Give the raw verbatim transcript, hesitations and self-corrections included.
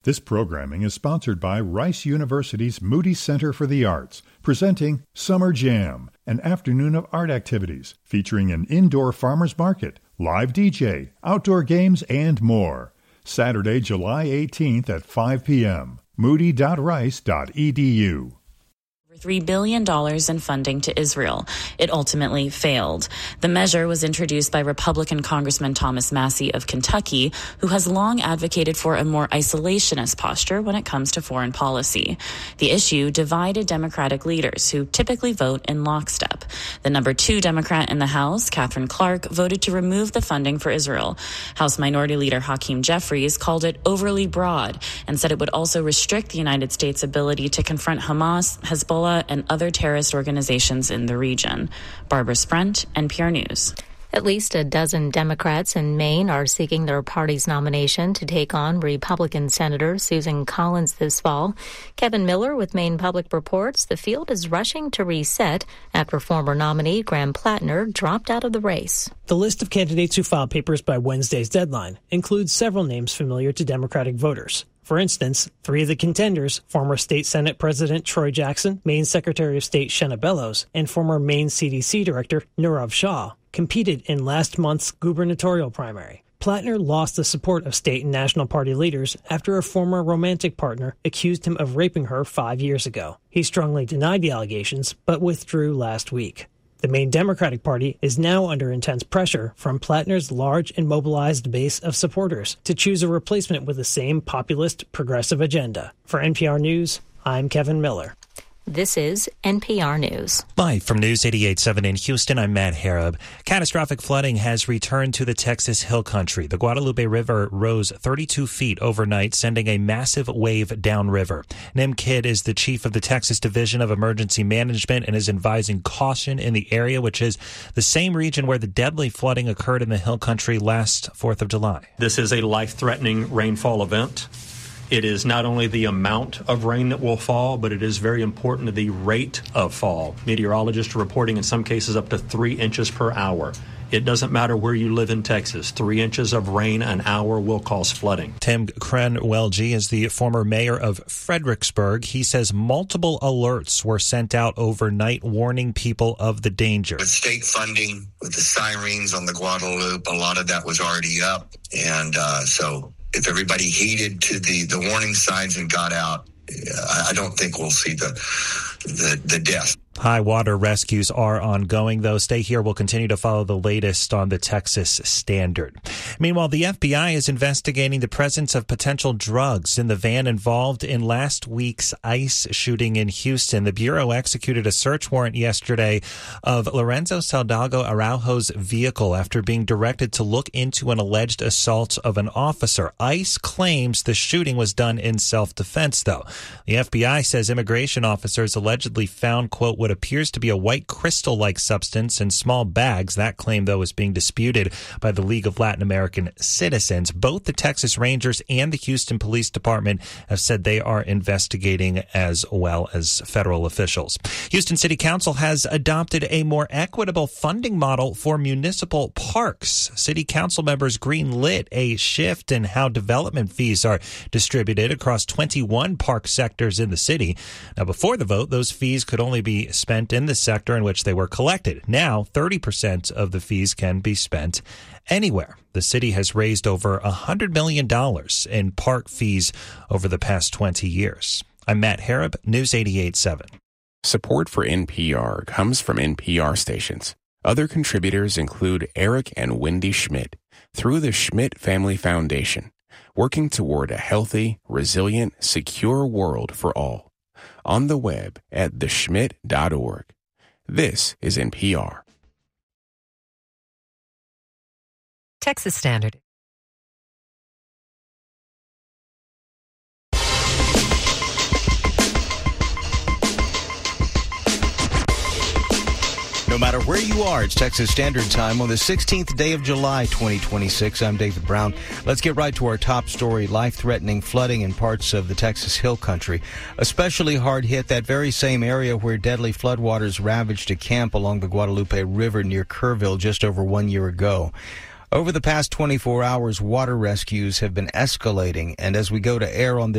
This programming is sponsored by Rice University's Moody Center for the Arts, presenting Summer Jam, an afternoon of art activities featuring an indoor farmers market, live D J, outdoor games, and more. Saturday, July eighteenth at five p.m. moody dot rice dot e d u. three billion dollars in funding to Israel. It ultimately failed. The measure was introduced by Republican Congressman Thomas Massie of Kentucky, who has long advocated for a more isolationist posture when it comes to foreign policy. The issue divided Democratic leaders, who typically vote in lockstep. The number two Democrat in the House, Catherine Clark, voted to remove the funding for Israel. House Minority Leader Hakeem Jeffries called it overly broad and said it would also restrict the United States' ability to confront Hamas, Hezbollah, and other terrorist organizations in the region. Barbara Sprent, N P R News. At least a dozen Democrats in Maine are seeking their party's nomination to take on Republican Senator Susan Collins this fall. Kevin Miller with Maine Public reports the field is rushing to reset after former nominee Graham Plattner dropped out of the race. The list of candidates who filed papers by Wednesday's deadline includes several names familiar to Democratic voters. For instance, three of the contenders, former State Senate President Troy Jackson, Maine Secretary of State Shenna Bellows, and former Maine C D C Director Nirav Shah, competed in last month's gubernatorial primary. Plattner lost the support of state and national party leaders after a former romantic partner accused him of raping her five years ago. He strongly denied the allegations, but withdrew last week. The Maine Democratic Party is now under intense pressure from Plattner's large and mobilized base of supporters to choose a replacement with the same populist, progressive agenda. For N P R News, I'm Kevin Miller. This is N P R News. Live from News eighty-eight point seven in Houston, I'm Matt Harab. Catastrophic flooding has returned to the Texas Hill Country. The Guadalupe River rose thirty-two feet overnight, sending a massive wave downriver. Nim Kidd is the chief of the Texas Division of Emergency Management and is advising caution in the area, which is the same region where the deadly flooding occurred in the Hill Country last fourth of July. This is a life-threatening rainfall event. It is not only the amount of rain that will fall, but it is very important the rate of fall. Meteorologists are reporting in some cases up to three inches per hour. It doesn't matter where you live in Texas. Three inches of rain an hour will cause flooding. Tim Krenwelge is the former mayor of Fredericksburg. He says multiple alerts were sent out overnight warning people of the danger. With state funding, with the sirens on the Guadalupe, a lot of that was already up. And uh, so if everybody heeded to the, the warning signs and got out, I don't think we'll see the the, the death. High water rescues are ongoing, though. Stay here. We'll continue to follow the latest on the Texas Standard. Meanwhile, the F B I is investigating the presence of potential drugs in the van involved in last week's ICE shooting in Houston. The Bureau executed a search warrant yesterday of Lorenzo Saldago Araujo's vehicle after being directed to look into an alleged assault of an officer. ICE claims the shooting was done in self-defense, though. The F B I says immigration officers allegedly found, quote, what appears to be a white crystal-like substance in small bags. That claim, though, is being disputed by the League of Latin American Citizens. Both the Texas Rangers and the Houston Police Department have said they are investigating, as well as federal officials. Houston City Council has adopted a more equitable funding model for municipal parks. City Council members greenlit a shift in how development fees are distributed across twenty-one park sectors in the city. Now, before the vote, those fees could only be spent in the sector in which they were collected. Now, thirty percent of the fees can be spent anywhere. The city has raised over one hundred million dollars in park fees over the past twenty years. I'm Matt Harab, News eighty-eight point seven. Support for N P R comes from N P R stations. Other contributors include Eric and Wendy Schmidt through the Schmidt Family Foundation, working toward a healthy, resilient, secure world for all. On the web at the schmidt dot org. This is N P R. Texas Standard. No matter where you are, it's Texas Standard Time on the sixteenth day of July, twenty twenty-six. I'm David Brown. Let's get right to our top story. Life-threatening flooding in parts of the Texas Hill Country. Especially hard hit that very same area where deadly floodwaters ravaged a camp along the Guadalupe River near Kerrville just over one year ago. Over the past twenty-four hours, water rescues have been escalating, and as we go to air on this